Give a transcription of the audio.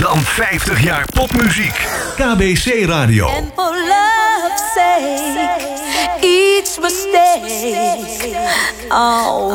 dan 50 jaar popmuziek. KBC Radio. And for love's sake, each mistake, oh,